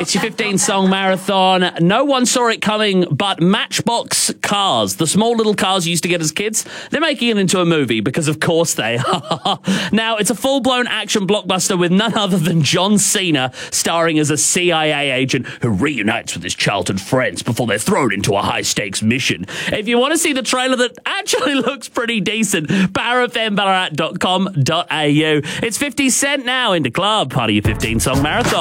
It's your 15-song marathon. No one saw it coming, but Matchbox Cars, the small little cars you used to get as kids, they're making it into a movie because, of course, they are. Now, it's a full-blown action blockbuster with none other than John Cena starring as a CIA agent who reunites with his childhood friends before they're thrown into a high-stakes mission. If you want to see the trailer that actually looks pretty decent, powerfmballarat.com.au. It's 50 Cent now into Club, part of your 15-song marathon.